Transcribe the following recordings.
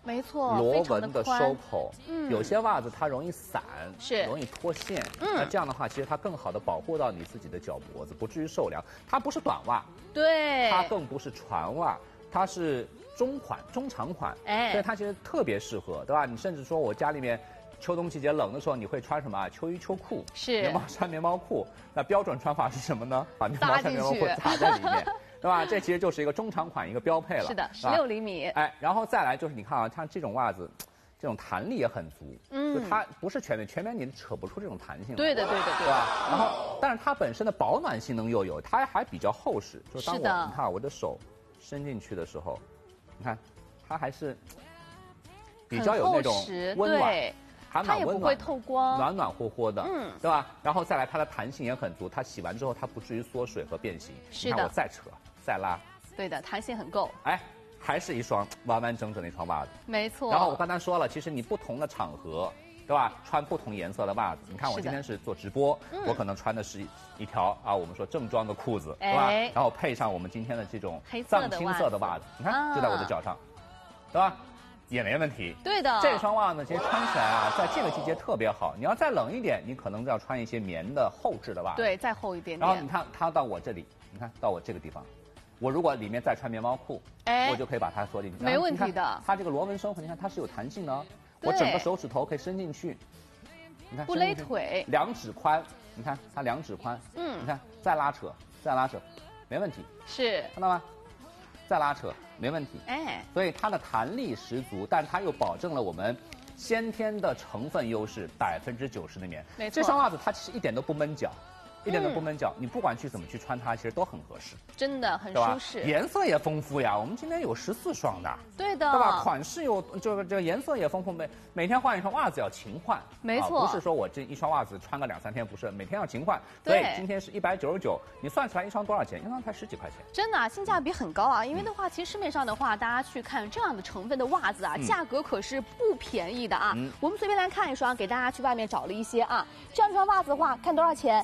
没错， 螺纹的收口，有些袜子它容易散， 是容易脱线，那这样的话，其实它更好的保护到你自己的脚脖子，不至于受凉。它不是短袜， 对， 它更不是船袜，它是中长款，所以它其实特别适合，对吧？你甚至说我家里面。秋冬季节冷的时候，你会穿什么？秋衣秋裤， 是穿棉毛裤。那标准穿法是什么呢？把棉毛裤插在里面，对吧？这其实就是一个中长款一个标配了。 是的，16厘米。 哎，然后再来就是你看啊，它这种袜子，这种弹力也很足。就它不是全棉你扯不出这种弹性来。 对的，对吧？然后，但是它本身的保暖性能又有，它还比较厚实。就是当你看我的手伸进去的时候，你看它还是比较有那种温暖。 它也不会透光， 暖和和的，对吧？然后再来，它的弹性也很足，它洗完之后它不至于缩水和变形。 是的， 你看我再扯再拉， 对的，弹性很够。 哎，还是一双完完整整的一双袜子。 没错。 然后我刚才说了，其实你不同的场合，对吧？穿不同颜色的袜子。你看我今天是做直播，我可能穿的是一条我们说正装的裤子，对吧？然后配上我们今天的这种藏青色的袜子，你看就在我的脚上，对吧？也没问题， 对的。 这双袜子其实穿起来在这个季节特别好。你要再冷一点，你可能要穿一些棉的厚质的袜子， 对，再厚一点点。 然后你看它到我这里，你看到我这个地方，我如果里面再穿棉毛裤，我就可以把它锁进去， 没问题的。 它这个螺纹收口，你看它是有弹性的，我整个手指头可以伸进去，你看不勒腿 ，2指宽，你看它2指宽，你看再拉扯，没问题， 是看到吗？再拉扯没问题，所以它的弹力十足，但它又保证了我们先天的成分优势90%的棉。 没错， 这双袜子它其实一点都不闷脚，你不管怎么去穿它，其实都很合适， 真的很舒适， 颜色也丰富呀。我们今天有14双的， 对的， 对吧？款式有这个颜色也丰富，每天换一双袜子要勤换， 没错， 不是说我这一双袜子穿个2、3天，不是每天要勤换。所以今天是199，你算出来一双多少钱？一双才10几块钱， 真的性价比很高啊。因为的话，其实市面上的话，大家去看这样的成分的袜子价格可是不便宜的啊。我们随便来看一双，给大家去外面找了一些这样一双袜子的话，看多少钱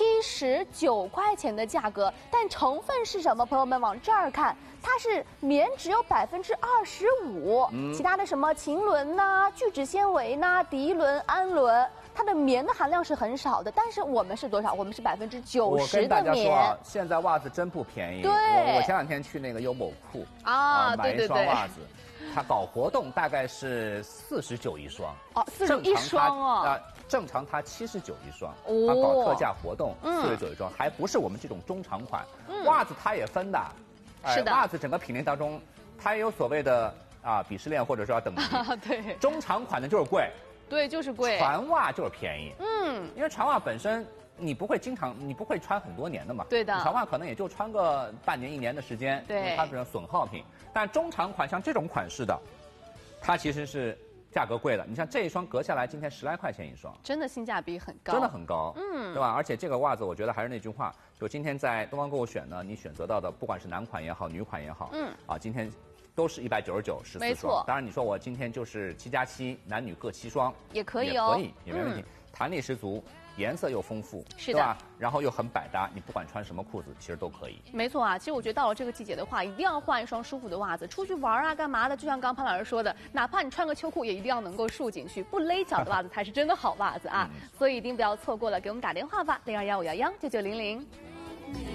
？79块钱的价格，但成分是什么？朋友们往这儿看，它是棉只有25%，其他的什么腈纶呐、聚酯纤维呐、涤纶、氨纶，它的棉的含量是很少的。但是我们是多少？我们是90%的棉。 我跟大家说现在袜子真不便宜。 对， 我前2天去那个优某库买一双袜子，它搞活动大概是49一双。 49一双正常它79一双，它搞特价活动49一双，还不是我们这种中长款。袜子它也分的， 是的， 袜子整个品类当中，它也有所谓的鄙视链或者说等级。 对， 中长款的就是贵， 对，就是贵。 船袜就是便宜，因为船袜本身你不会穿很多年的嘛， 对的， 船袜可能也就穿个半年1年的时间， 对， 它是损耗品。但中长款像这种款式的，它其实是价格贵的。你像这一双隔下来，今天10来块钱一双， 真的性价比很高， 真的很高，对吧？而且这个袜子，我觉得还是那句话，就今天在东方购物选呢，你选择到的，不管是男款也好，女款也好，今天都是199，14双。 没错。 当然，你说我今天就是7+7，男女各7双， 也可以哦， 也没问题，弹力十足。颜色又丰富， 是的，对吧？然后又很百搭，你不管穿什么裤子，其实都可以。 没错啊，其实我觉得到了这个季节的话，一定要换一双舒服的袜子，出去玩干嘛的？就像刚潘老师说的，哪怕你穿个秋裤，也一定要能够束紧去，不勒脚的袜子才是真的好袜子啊！所以一定不要错过了，给我们打电话吧，0215119900。